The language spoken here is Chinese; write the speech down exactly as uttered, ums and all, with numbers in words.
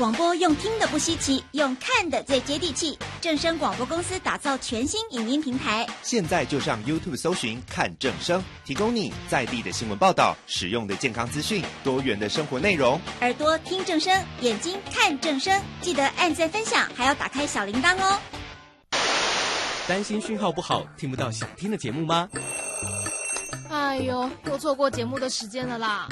广播用听的不稀奇，用看的最接地气。正声广播公司打造全新影音平台， 现在就上 YouTube 搜寻看正声，提供你在地的新闻报道、实用的健康资讯、多元的生活内容。 耳朵听正声，眼睛看正声，记得按赞分享，还要打开小铃铛哦。 担心讯号不好，听不到想听的节目吗？ 哎呦，又错过节目的时间了啦！